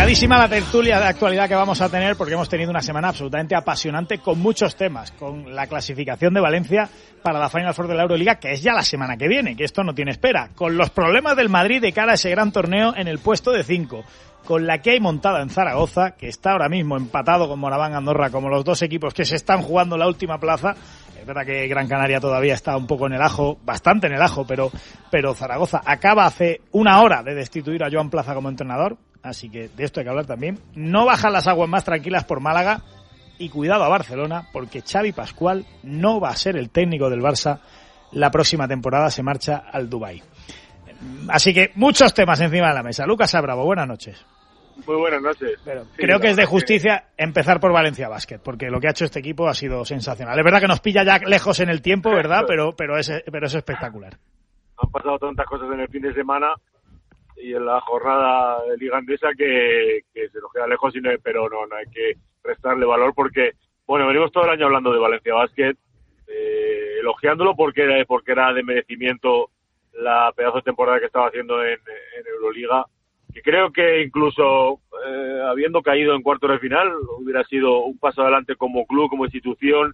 Cargadísima la tertulia de actualidad que vamos a tener porque hemos tenido una semana absolutamente apasionante con muchos temas, con la clasificación de Valencia para la Final Four de la Euroliga, que es ya la semana que viene, que esto no tiene espera, con los problemas del Madrid de cara a ese gran torneo en el puesto de 5, con la que hay montada en Zaragoza, que está ahora mismo empatado con Moraván Andorra como los dos equipos que se están jugando la última plaza. Es verdad que Gran Canaria todavía está un poco en el ajo, bastante en el ajo, pero Zaragoza acaba hace una hora de destituir a Joan Plaza como entrenador, así que de esto hay que hablar también. No bajan las aguas más tranquilas por Málaga y cuidado a Barcelona, porque Xavi Pascual no va a ser el técnico del Barça la próxima temporada, se marcha al Dubái. Así que muchos temas encima de la mesa. Lucas Abravo, buenas noches. Muy buenas noches. Pero sí, creo que es de justicia empezar por Valencia Basket, porque lo que ha hecho este equipo ha sido sensacional. Es verdad que nos pilla ya lejos en el tiempo, ¿verdad? Pero es espectacular. Han pasado tantas cosas en el fin de semana y en la jornada de Liga Andesa que se nos queda lejos, pero no hay que restarle valor porque, bueno, venimos todo el año hablando de Valencia Basket, elogiándolo porque era de merecimiento la pedazo de temporada que estaba haciendo en Euroliga, que creo que incluso habiendo caído en cuartos de final hubiera sido un paso adelante como club, como institución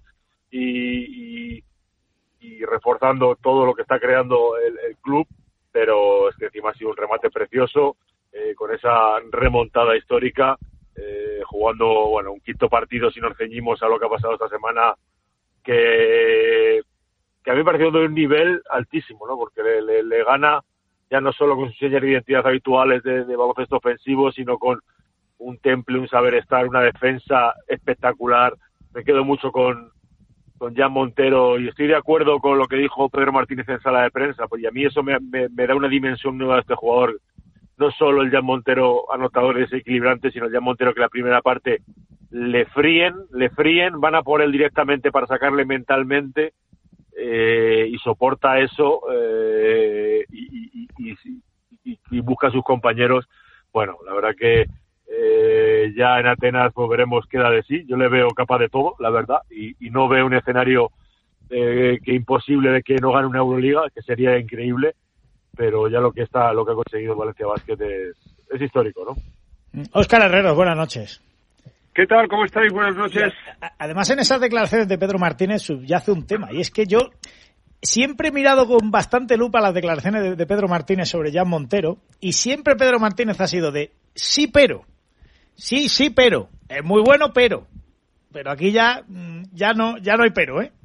y reforzando todo lo que está creando el club, pero es que encima ha sido un remate precioso con esa remontada histórica, jugando un quinto partido si nos ceñimos a lo que ha pasado esta semana, que a mí me pareció de un nivel altísimo, ¿no? Porque le gana ya no solo con sus señas de identidad habituales de baloncesto ofensivo, sino con un temple, un saber estar, una defensa espectacular. Me quedo mucho con Jan Montero y estoy de acuerdo con lo que dijo Pedro Martínez en sala de prensa, pues, y a mí eso me da una dimensión nueva de este jugador. No solo el Jan Montero anotador y desequilibrante, sino el Jan Montero que la primera parte le fríen, van a por él directamente para sacarle mentalmente, y soporta eso y busca a sus compañeros. Bueno, la verdad que ya en Atenas pues veremos qué da de sí. Yo le veo capaz de todo, la verdad, y no veo un escenario que imposible de que no gane una Euroliga, que sería increíble, pero ya lo que ha conseguido Valencia Basket es histórico, ¿no? Óscar Herreros, buenas noches. ¿Qué tal? ¿Cómo estáis? Buenas noches. Además, en esas declaraciones de Pedro Martínez subyace un tema, y es que yo siempre he mirado con bastante lupa las declaraciones de Pedro Martínez sobre Jan Montero, y siempre Pedro Martínez ha sido de sí, pero. Sí, pero. Es muy bueno, pero aquí ya no hay pero, ¿eh?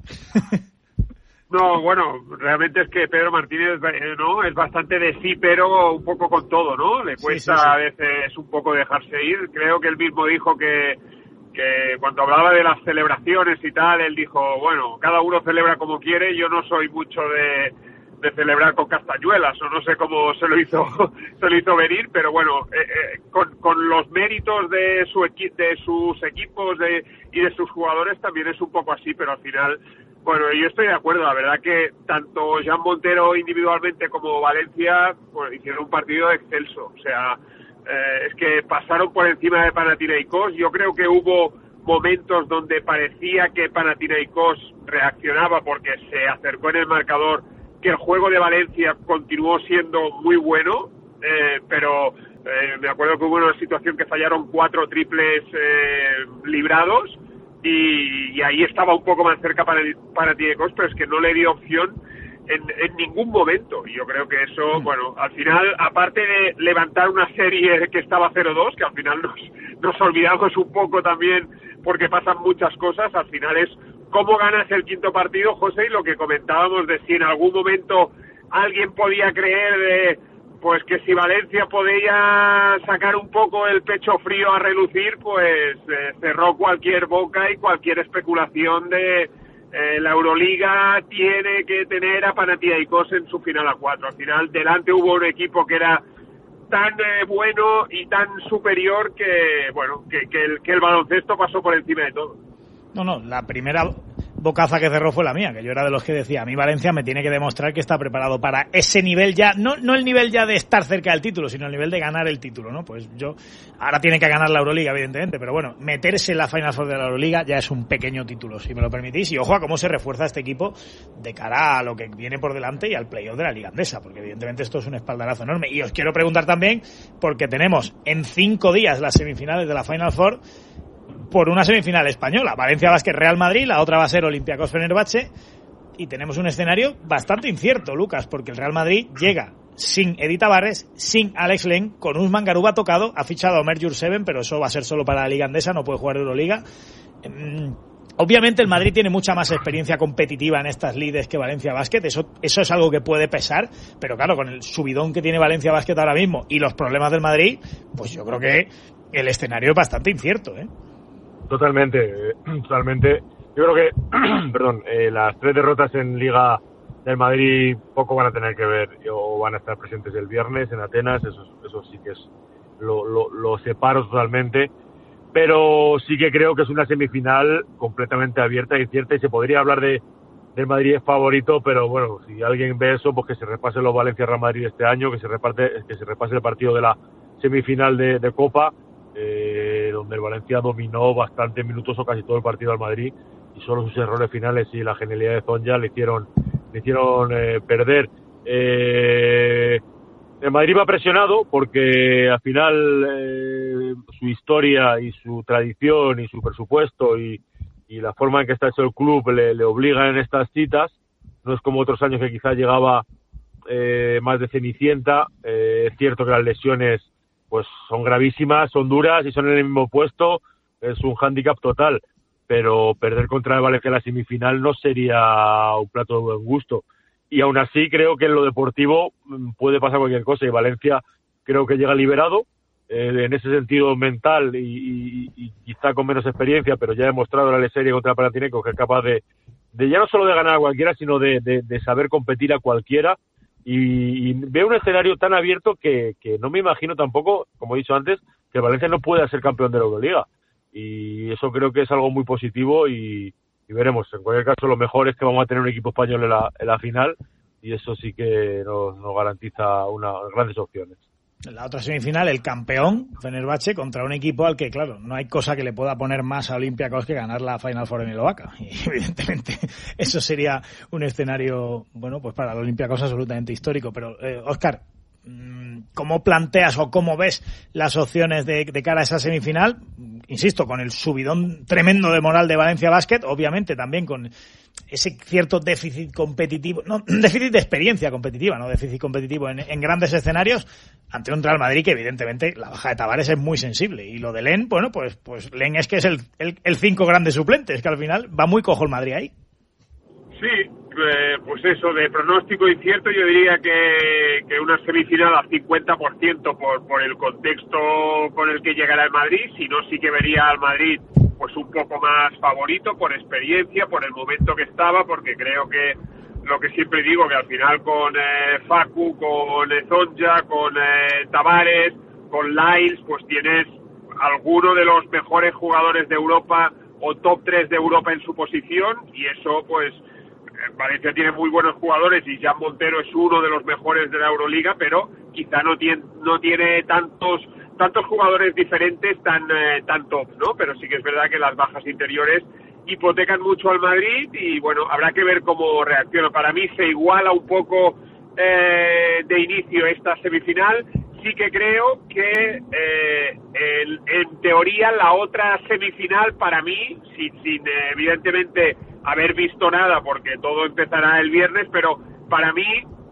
No, bueno, realmente es que Pedro Martínez no es bastante de sí, pero un poco con todo, ¿no? Le cuesta sí. A veces un poco dejarse ir. Creo que él mismo dijo que cuando hablaba de las celebraciones y tal, él dijo, bueno, cada uno celebra como quiere, yo no soy mucho de celebrar con castañuelas, o no sé cómo se lo hizo venir, pero bueno, con los méritos de sus equipos y de sus jugadores también es un poco así, pero al final, bueno, yo estoy de acuerdo, la verdad que tanto Jan Montero individualmente como Valencia pues hicieron un partido excelso, o sea, es que pasaron por encima de Panathinaikos. Yo creo que hubo momentos donde parecía que Panathinaikos reaccionaba porque se acercó en el marcador, que el juego de Valencia continuó siendo muy bueno, pero me acuerdo que hubo una situación que fallaron 4 triples librados y ahí estaba un poco más cerca para Panathinaikos, pero es que no le dio opción en ningún momento. Y yo creo que eso, bueno, al final, aparte de levantar una serie que estaba 0-2, que al final nos olvidamos un poco también porque pasan muchas cosas, al final es cómo ganas el quinto partido, José, y lo que comentábamos de si en algún momento alguien podía creer pues que si Valencia podía sacar un poco el pecho frío a relucir, pues cerró cualquier boca y cualquier especulación de la Euroliga tiene que tener a Panathinaikos en su final a 4. Al final, delante hubo un equipo que era tan bueno y tan superior que, bueno, que el baloncesto pasó por encima de todo. No, la primera bocaza que cerró fue la mía, que yo era de los que decía, a mí Valencia me tiene que demostrar que está preparado para ese nivel ya, no el nivel ya de estar cerca del título, sino el nivel de ganar el título, ¿no? Pues yo, ahora tiene que ganar la Euroliga, evidentemente, pero bueno, meterse en la Final Four de la Euroliga ya es un pequeño título, si me lo permitís, y ojo a cómo se refuerza este equipo de cara a lo que viene por delante y al playoff de la Liga Andesa, porque evidentemente esto es un espaldarazo enorme. Y os quiero preguntar también, porque tenemos en 5 días las semifinales de la Final Four, por una semifinal española, Valencia Basket Real Madrid, la otra va a ser Olympiacos Fenerbahce, y tenemos un escenario bastante incierto, Lucas, porque el Real Madrid llega sin Edi Tavares, sin Alex Len, con Usman Garuba tocado, ha fichado a Omer Jurseven, pero eso va a ser solo para la Liga Andesa, no puede jugar Euroliga. Obviamente el Madrid tiene mucha más experiencia competitiva en estas lides que Valencia Basket, eso es algo que puede pesar, pero claro, con el subidón que tiene Valencia Basket ahora mismo y los problemas del Madrid, pues yo creo que el escenario es bastante incierto, ¿eh? Totalmente. Yo creo que, las 3 derrotas en Liga del Madrid poco van a tener que ver o van a estar presentes el viernes en Atenas, eso sí que es lo separo totalmente, pero sí que creo que es una semifinal completamente abierta y cierta, y se podría hablar del Madrid es favorito, pero bueno, si alguien ve eso, pues que se repase los Valencia Real Madrid este año, que se repase el partido de la semifinal de Copa, donde el Valencia dominó bastante minutos o casi todo el partido al Madrid, y solo sus errores finales y la genialidad de Zonja le hicieron perder. El Madrid va presionado porque al final su historia y su tradición y su presupuesto y la forma en que está hecho el club le obligan en estas citas. No es como otros años que quizás llegaba más de cenicienta. Es cierto que las lesiones pues son gravísimas, son duras y son en el mismo puesto. Es un hándicap total, pero perder contra el Valencia en la semifinal no sería un plato de buen gusto. Y aún así creo que en lo deportivo puede pasar cualquier cosa, y Valencia creo que llega liberado en ese sentido mental y quizá con menos experiencia, pero ya ha demostrado en la serie contra el Panathinaikos que es capaz de ya no solo de ganar a cualquiera, sino de saber competir a cualquiera, y veo un escenario tan abierto que no me imagino tampoco, como he dicho antes, que Valencia no pueda ser campeón de la Euroliga, y eso creo que es algo muy positivo y veremos. En cualquier caso, lo mejor es que vamos a tener un equipo español en la final, y eso sí que nos garantiza unas grandes opciones. En la otra semifinal, el campeón, Fenerbahce, contra un equipo al que, claro, no hay cosa que le pueda poner más a Olympiacos que ganar la Final Four en el Oaca. Y evidentemente eso sería un escenario, bueno, pues para el Olympiacos absolutamente histórico. Pero, Óscar, ¿cómo planteas o cómo ves las opciones de cara a esa semifinal? Insisto, con el subidón tremendo de moral de Valencia Basket, obviamente también con ese cierto déficit competitivo, no, déficit de experiencia competitiva, no déficit competitivo en grandes escenarios, ante un Real Madrid que evidentemente la baja de Tavares es muy sensible, y lo de Len, bueno, pues Len es que es el 5 grandes suplentes, que al final va muy cojo el Madrid ahí. Sí, pues eso, de pronóstico incierto, yo diría que una semifinal al 50% por el contexto con el que llegará el Madrid, si no sí que vería al Madrid pues un poco más favorito por experiencia, por el momento que estaba, porque creo que lo que siempre digo, que al final con Facu, con Zonja, con Tavares, con Lyles, pues tienes alguno de los mejores jugadores de Europa o top 3 de Europa en su posición, y eso pues Valencia tiene muy buenos jugadores y Jan Montero es uno de los mejores de la Euroliga, pero quizá no tiene tantos jugadores diferentes tan top, ¿no? Pero sí que es verdad que las bajas interiores hipotecan mucho al Madrid, y bueno, habrá que ver cómo reacciona. Para mí se iguala un poco de inicio esta semifinal. Sí que creo que en teoría la otra semifinal para mí, sin evidentemente haber visto nada, porque todo empezará el viernes, pero para mí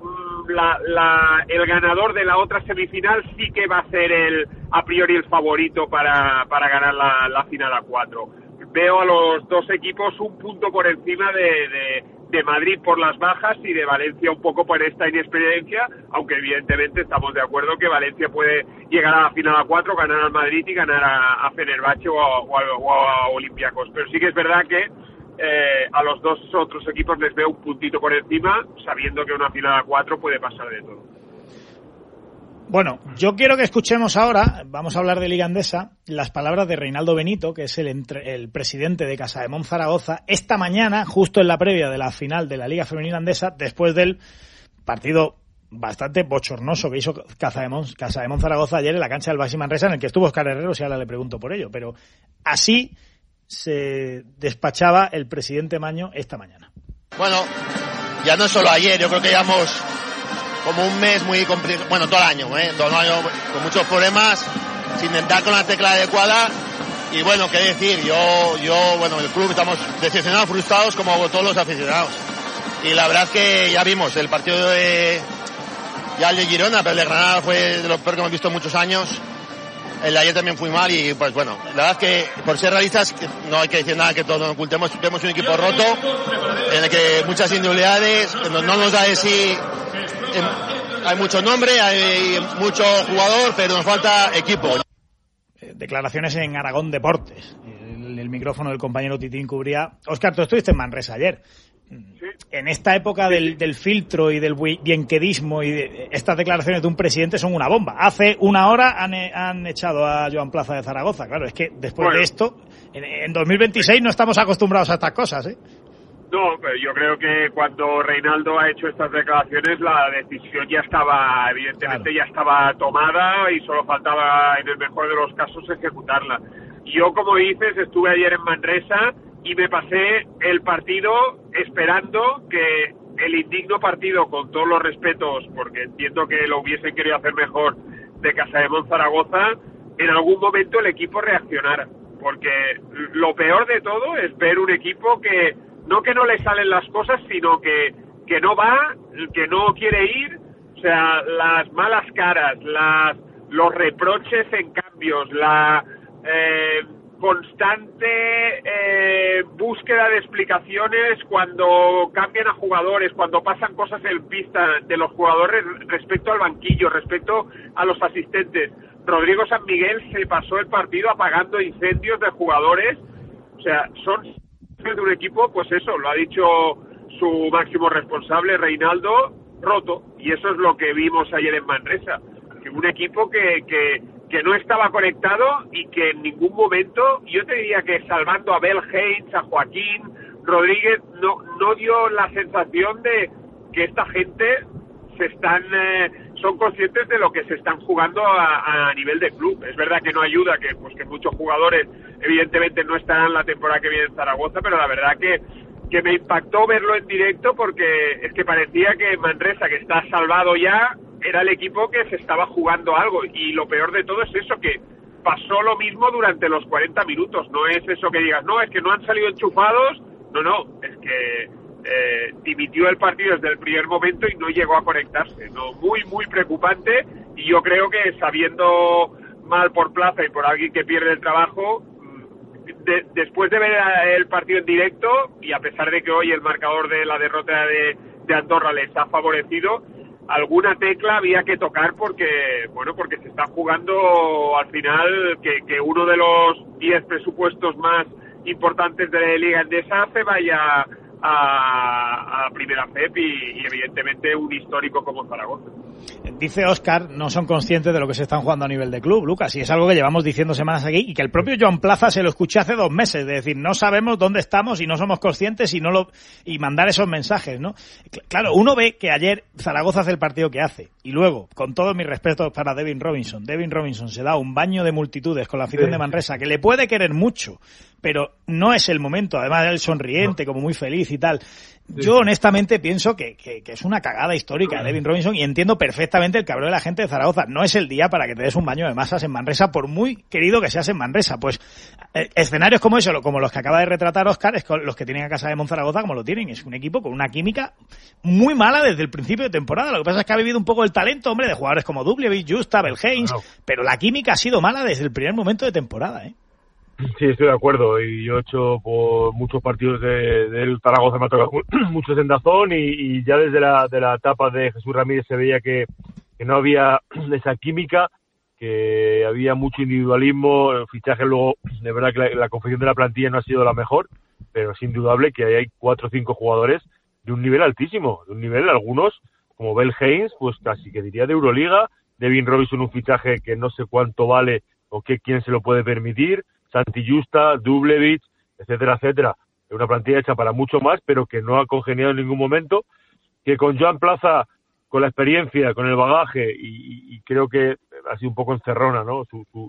el ganador de la otra semifinal sí que va a ser a priori el favorito para ganar la final a 4. Veo a los dos equipos un punto por encima de Madrid por las bajas y de Valencia un poco por esta inexperiencia, aunque evidentemente estamos de acuerdo que Valencia puede llegar a la final a 4, ganar al Madrid y ganar a Fenerbahce o a Olympiacos. Pero sí que es verdad que a los dos otros equipos les veo un puntito por encima, sabiendo que una final a 4 puede pasar de todo. Bueno, yo quiero que escuchemos ahora, vamos a hablar de Liga Endesa, las palabras de Reinaldo Benito, que es el presidente de Casademont Zaragoza, esta mañana, justo en la previa de la final de la Liga Femenina Endesa, después del partido bastante bochornoso que hizo Casademont Zaragoza ayer en la cancha del Baxi Manresa, en el que estuvo Óscar Herreros, y ahora le pregunto por ello, pero así se despachaba el presidente Maño esta mañana. Bueno, ya no es solo ayer, yo creo que llevamos como un mes muy complicado, bueno, todo el año con muchos problemas, sin dar con la tecla adecuada. Y bueno, qué decir, bueno, el club estamos decepcionados, frustrados como todos los aficionados. Y la verdad es que ya vimos el partido el de Girona, pero el de Granada fue de lo peor que hemos visto en muchos años. El de ayer también fue mal y pues bueno, la verdad es que por ser realistas no hay que decir nada que todos nos ocultemos. Vemos un equipo roto en el que muchas individualidades no nos da de sí. Hay mucho nombre, hay mucho jugador, pero nos falta equipo. Declaraciones en Aragón Deportes. El micrófono del compañero Titín cubría. Óscar, tú estuviste en Manresa ayer. Sí. En esta época del filtro y del bienquedismo y estas declaraciones de un presidente son una bomba. Hace una hora han echado a Joan Plaza de Zaragoza. Claro, es que después de esto, en 2026 no estamos acostumbrados a estas cosas, ¿eh? No, pero yo creo que cuando Reinaldo ha hecho estas declaraciones la decisión ya estaba, evidentemente ya estaba tomada y solo faltaba, en el mejor de los casos, ejecutarla. Yo, como dices, estuve ayer en Manresa y me pasé el partido esperando que el indigno partido, con todos los respetos, porque entiendo que lo hubiesen querido hacer mejor, de Casademont Zaragoza, en algún momento el equipo reaccionara. Porque lo peor de todo es ver un equipo que no le salen las cosas, sino que no va, que no quiere ir. O sea, las malas caras, los reproches en cambios, la constante búsqueda de explicaciones cuando cambian a jugadores, cuando pasan cosas en pista de los jugadores respecto al banquillo, respecto a los asistentes. Rodrigo San Miguel se pasó el partido apagando incendios de jugadores. O sea, son de un equipo, pues eso, lo ha dicho su máximo responsable, Reinaldo, roto. Y eso es lo que vimos ayer en Manresa. Que un equipo que no estaba conectado y que en ningún momento, yo te diría que salvando a Bel Haynes, a Joaquín Rodríguez, no dio la sensación de que esta gente son conscientes de lo que se están jugando a nivel de club. Es verdad que no ayuda que muchos jugadores evidentemente no estarán la temporada que viene en Zaragoza, pero la verdad que me impactó verlo en directo, porque es que parecía que Manresa, que está salvado ya, era el equipo que se estaba jugando algo. Y lo peor de todo es eso, que pasó lo mismo durante los 40 minutos. No es eso que digas, no, es que no han salido enchufados. No, es que dimitió el partido desde el primer momento y no llegó a conectarse. No, muy preocupante. Y yo creo que, sabiendo mal por Plaza y por alguien que pierde el trabajo, después de ver el partido en directo, y a pesar de que hoy el marcador de la derrota de Andorra les ha favorecido, alguna tecla había que tocar, porque se está jugando al final que uno de los 10 presupuestos más importantes de la Liga Endesa se vaya a Primera FEP y evidentemente un histórico como Zaragoza. Dice Óscar, no son conscientes de lo que se están jugando a nivel de club, Lucas, y es algo que llevamos diciendo semanas aquí, y que el propio Joan Plaza se lo escuché hace 2 meses, de decir, no sabemos dónde estamos y no somos conscientes y mandar esos mensajes, ¿no? Claro, uno ve que ayer Zaragoza hace el partido que hace, y luego, con todos mis respetos para Devin Robinson se da un baño de multitudes con la afición de Manresa, que le puede querer mucho, pero no es el momento. Además, él sonriente, como muy feliz y tal. Yo honestamente pienso que es una cagada histórica de Devin Robinson, y entiendo perfectamente el cabreo de la gente de Zaragoza. No es el día para que te des un baño de masas en Manresa, por muy querido que seas en Manresa. Pues escenarios como eso, como los que acaba de retratar Óscar, es los que tienen a Casademont Zaragoza como lo tienen. Es un equipo con una química muy mala desde el principio de temporada. Lo que pasa es que ha vivido un poco el talento, hombre, de jugadores como Dubljevic, Justa, Bel Haynes, pero la química ha sido mala desde el primer momento de temporada, ¿eh? Sí, estoy de acuerdo, y yo he hecho por muchos partidos del Zaragoza, me ha tocado muchos en Dazón, y ya desde la etapa de Jesús Ramírez se veía que no había esa química, que había mucho individualismo. El fichaje luego, de verdad que la confección de la plantilla no ha sido la mejor, pero es indudable que hay 4 o 5 jugadores de un nivel altísimo, de un nivel, algunos, como Bel Haynes, pues casi que diría de Euroliga, Devin Robinson un fichaje que no sé cuánto vale o quién se lo puede permitir, Santi Justa, Dubljevic, etcétera, etcétera. Es una plantilla hecha para mucho más, pero que no ha congeniado en ningún momento, que con Joan Plaza, con la experiencia, con el bagaje, y creo que ha sido un poco encerrona, ¿no?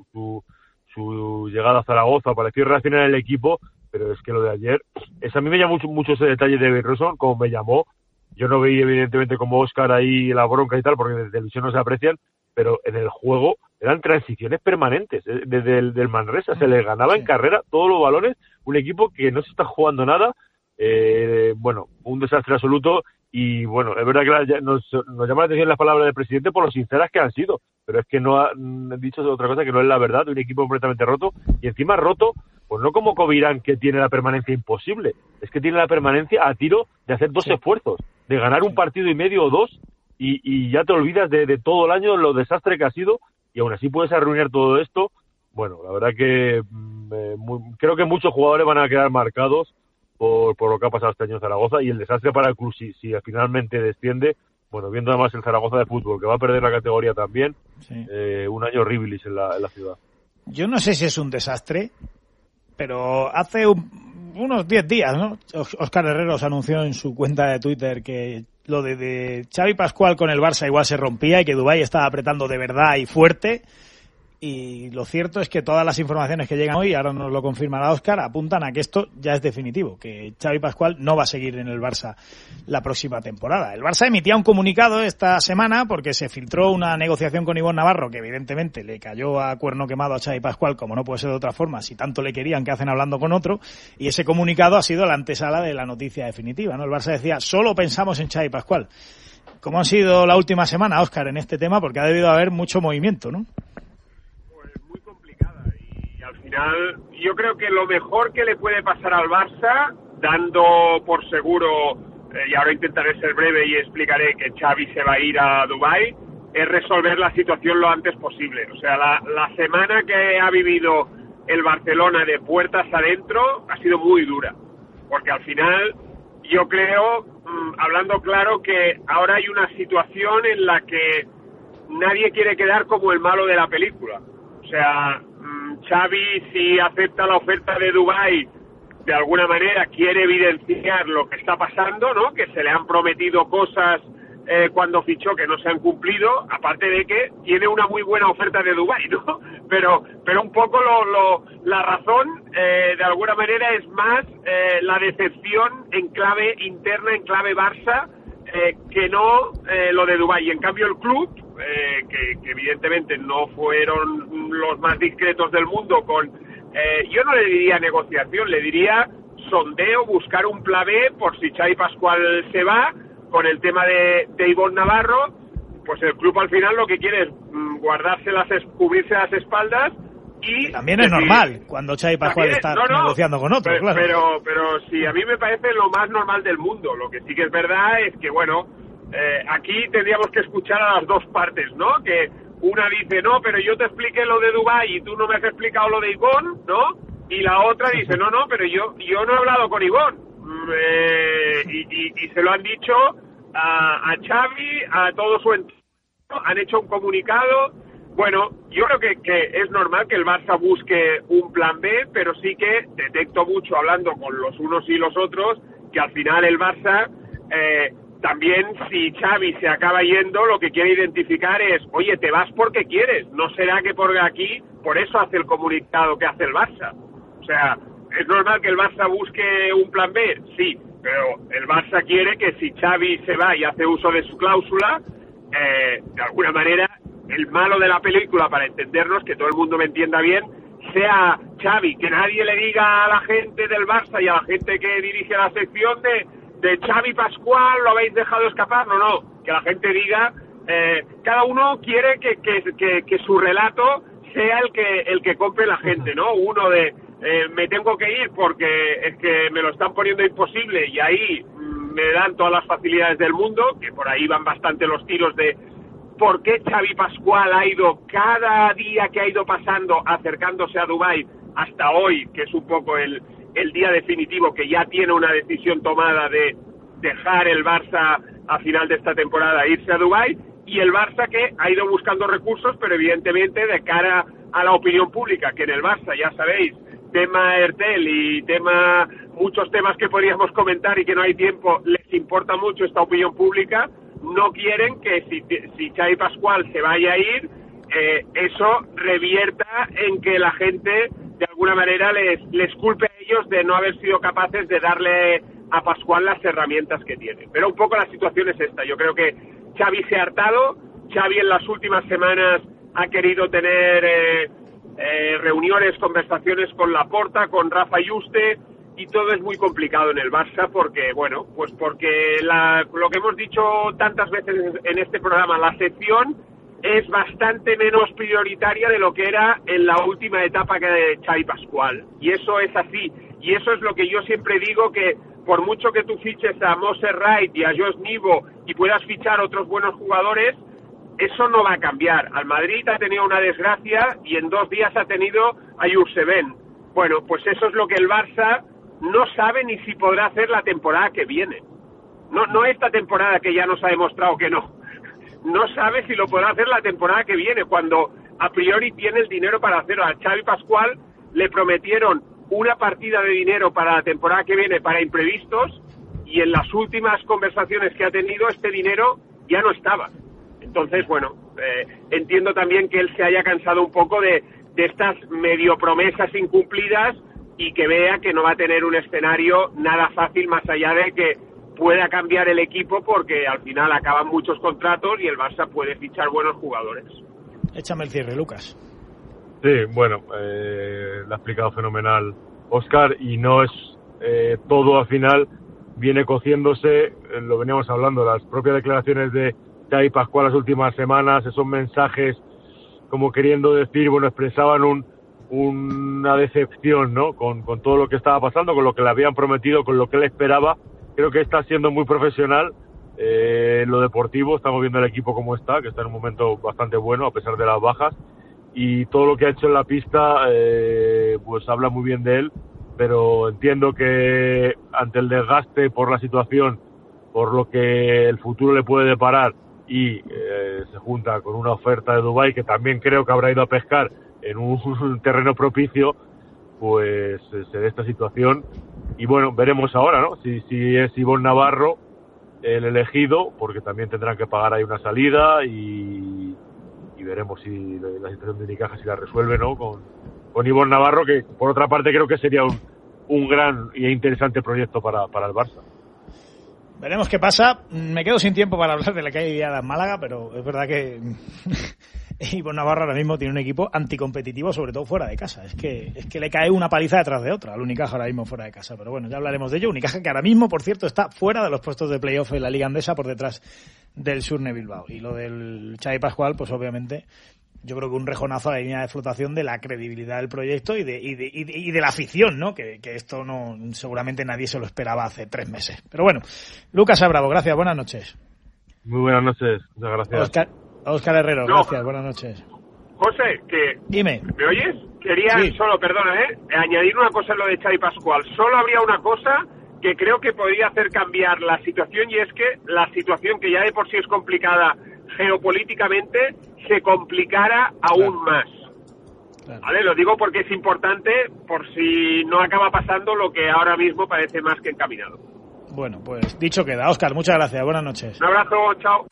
Su llegada a Zaragoza, pareció reaccionar el equipo, pero es que lo de ayer, a mí me llamó mucho ese detalle de Robinson, como me llamó. Yo no veía evidentemente como Óscar ahí la bronca y tal, porque desde televisión no se aprecian, pero en el juego eran transiciones permanentes. Desde el Manresa se les ganaba en carrera todos los balones, un equipo que no se está jugando nada, bueno, un desastre absoluto. Y bueno, es verdad que nos llama la atención las palabras del presidente por lo sinceras que han sido, pero es que no han dicho otra cosa que no es la verdad, un equipo completamente roto, y encima roto, pues no como Covirán, que tiene la permanencia imposible, es que tiene la permanencia a tiro de hacer dos esfuerzos, de ganar un partido y medio o dos, y ya te olvidas de todo el año, lo desastre que ha sido, y aún así puedes arruinar todo esto. Bueno, la verdad que creo que muchos jugadores van a quedar marcados por lo que ha pasado este año en Zaragoza, y el desastre para el club si finalmente desciende. Bueno, viendo además el Zaragoza de fútbol, que va a perder la categoría también, un año horribilis en la ciudad. Yo no sé si es un desastre, pero hace unos 10 días, ¿no? Óscar Herreros anunció en su cuenta de Twitter que lo de Xavi Pascual con el Barça igual se rompía y que Dubái estaba apretando de verdad y fuerte. Y lo cierto es que todas las informaciones que llegan hoy, ahora nos lo confirmará Óscar, apuntan a que esto ya es definitivo, que Xavi Pascual no va a seguir en el Barça la próxima temporada. El Barça emitía un comunicado esta semana porque se filtró una negociación con Ivonne Navarro que evidentemente le cayó a cuerno quemado a Xavi Pascual, como no puede ser de otra forma, si tanto le querían que hacen hablando con otro, y ese comunicado ha sido la antesala de la noticia definitiva, ¿no? El Barça decía, solo pensamos en Xavi Pascual. ¿Cómo ha sido la última semana, Óscar, en este tema? Porque ha debido haber mucho movimiento, ¿no? Yo creo que lo mejor que le puede pasar al Barça, dando por seguro, y ahora intentaré ser breve y explicaré que Xavi se va a ir a Dubái, es resolver la situación lo antes posible. O sea, la semana que ha vivido el Barcelona de puertas adentro ha sido muy dura, porque al final yo creo, hablando claro, que ahora hay una situación en la que nadie quiere quedar como el malo de la película. O sea, Xavi, si acepta la oferta de Dubái, de alguna manera quiere evidenciar lo que está pasando, ¿no? Que se le han prometido cosas cuando fichó que no se han cumplido, aparte de que tiene una muy buena oferta de Dubái, ¿no? Pero un poco la razón, de alguna manera, es más la decepción en clave interna, en clave Barça, que no lo de Dubái. Y en cambio el club, que evidentemente no fueron los más discretos del mundo con, yo no le diría negociación, le diría sondeo, buscar un plan B por si Xavi Pascual se va, con el tema de Ivonne Navarro, pues el club al final lo que quiere es cubrirse las espaldas. Y también es normal cuando Xavi Pascual está negociando con otros, claro. Pero sí, a mí me parece lo más normal del mundo. Lo que sí que es verdad es que, bueno, aquí tendríamos que escuchar a las dos partes, ¿no? Que una dice, no, pero yo te expliqué lo de Dubái y tú no me has explicado lo de Ivonne, ¿no? Y la otra dice, no, pero yo no he hablado con Ivonne. Y se lo han dicho a Xavi, a todo su entorno, han hecho un comunicado. Bueno, yo creo que es normal que el Barça busque un plan B, pero sí que detecto mucho, hablando con los unos y los otros, que al final el Barça, también si Xavi se acaba yendo, lo que quiere identificar es, oye, te vas porque quieres, no será que por aquí, por eso hace el comunicado que hace el Barça. O sea, ¿es normal que el Barça busque un plan B? Sí, pero el Barça quiere que si Xavi se va y hace uso de su cláusula, de alguna manera, el malo de la película, para entendernos, que todo el mundo me entienda bien, sea Xavi, que nadie le diga a la gente del Barça y a la gente que dirige la sección de Xavi Pascual, lo habéis dejado escapar, no, que la gente diga, cada uno quiere que su relato sea el que compre la gente, ¿no? Uno de, me tengo que ir porque es que me lo están poniendo imposible y ahí me dan todas las facilidades del mundo, que por ahí van bastante los tiros de por qué Xavi Pascual ha ido cada día que ha ido pasando acercándose a Dubái hasta hoy, que es un poco el día definitivo, que ya tiene una decisión tomada de dejar el Barça a final de esta temporada e irse a Dubái, y el Barça que ha ido buscando recursos, pero evidentemente de cara a la opinión pública, que en el Barça, ya sabéis, tema Ertel y muchos temas que podríamos comentar y que no hay tiempo, les importa mucho esta opinión pública, no quieren que si Xavi Pascual se vaya a ir, eso revierta en que la gente de alguna manera les culpe a ellos de no haber sido capaces de darle a Pascual las herramientas que tiene. Pero un poco la situación es esta. Yo creo que Xavi se ha hartado. Xavi en las últimas semanas ha querido tener reuniones, conversaciones con Laporta, con Rafa Yuste, y todo es muy complicado en el Barça porque lo que hemos dicho tantas veces en este programa, la sección es bastante menos prioritaria de lo que era en la última etapa que de Xavi Pascual, y eso es así, y eso es lo que yo siempre digo, que por mucho que tú fiches a Moses Wright y a Josh Nivo y puedas fichar otros buenos jugadores, eso no va a cambiar. Al Madrid ha tenido una desgracia y en 2 días ha tenido a Jurseven. Bueno, pues eso es lo que el Barça no sabe ni si podrá hacer la temporada que viene. No esta temporada que ya nos ha demostrado que no. No sabe si lo podrá hacer la temporada que viene, cuando a priori tiene el dinero para hacerlo. A Xavi Pascual le prometieron una partida de dinero para la temporada que viene para imprevistos, y en las últimas conversaciones que ha tenido este dinero ya no estaba. Entonces, bueno, entiendo también que él se haya cansado un poco de estas medio promesas incumplidas, y que vea que no va a tener un escenario nada fácil, más allá de que pueda cambiar el equipo, porque al final acaban muchos contratos y el Barça puede fichar buenos jugadores. Échame el cierre, Lucas. Sí, bueno, lo ha explicado fenomenal Óscar, y no es todo al final, viene cociéndose, lo veníamos hablando, las propias declaraciones de Xavi Pascual las últimas semanas, esos mensajes como queriendo decir, bueno, expresaban una decepción, ¿no? Con todo lo que estaba pasando, con lo que le habían prometido, con lo que él esperaba. Creo que está siendo muy profesional en lo deportivo. Estamos viendo el equipo como está, que está en un momento bastante bueno a pesar de las bajas, y todo lo que ha hecho en la pista pues habla muy bien de él, pero entiendo que ante el desgaste por la situación, por lo que el futuro le puede deparar, y se junta con una oferta de Dubái que también creo que habrá ido a pescar en un terreno propicio, pues se dé esta situación. Y bueno, veremos ahora, ¿no? Si es Ivonne Navarro el elegido, porque también tendrán que pagar ahí una salida, y veremos si la situación de Unicaja si la resuelve, ¿no? Con Ivonne Navarro, que por otra parte creo que sería un gran e interesante proyecto para el Barça. Veremos qué pasa. Me quedo sin tiempo para hablar de la calle de Málaga, pero es verdad que Ivonne Navarro ahora mismo tiene un equipo anticompetitivo, sobre todo fuera de casa. Es que le cae una paliza detrás de otra al Unicaja ahora mismo fuera de casa. Pero bueno, ya hablaremos de ello. Unicaja que ahora mismo, por cierto, está fuera de los puestos de playoff en la Liga Andesa, por detrás del Surne Bilbao. Y lo del Xavi Pascual, pues obviamente yo creo que un rejonazo a la línea de flotación de la credibilidad del proyecto y de la afición, ¿no? Que esto no, seguramente nadie se lo esperaba hace 3 meses. Pero bueno, Lucas Abravo, gracias, buenas noches. Muy buenas noches, muchas gracias. Óscar Herrero, gracias, buenas noches. José, Dime. ¿Me oyes? Quería solo, añadir una cosa en lo de Xavi Pascual. Solo habría una cosa que creo que podría hacer cambiar la situación, y es que la situación, que ya de por sí es complicada geopolíticamente, se complicara aún más. Claro. ¿Vale? Lo digo porque es importante, por si no acaba pasando lo que ahora mismo parece más que encaminado. Bueno, pues dicho queda. Óscar, muchas gracias, buenas noches. Un abrazo, chao.